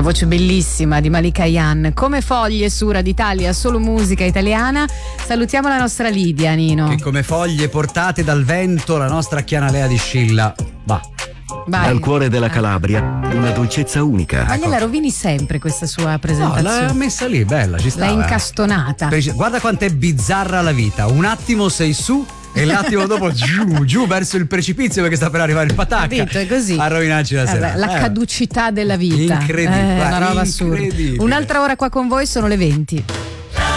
voce bellissima di Malika Ayane. Come foglie su Radio Italia, solo musica italiana. Salutiamo la nostra Lidia, Nino. Che come foglie portate dal vento la nostra Chianalea di Scilla. Va. Vai. Dal cuore della Calabria, una dolcezza unica. Ma gliela rovini sempre questa sua presentazione. No, l'ha messa lì, bella, ci sta. L'ha incastonata. Guarda quanto è bizzarra la vita. Un attimo sei su e l'attimo dopo giù verso il precipizio, perché sta per arrivare il patacca. Capito, è così. A rovinarci la sera. La caducità della vita. Incredibile. Una roba assurda. Un'altra ora qua con voi, sono le 20.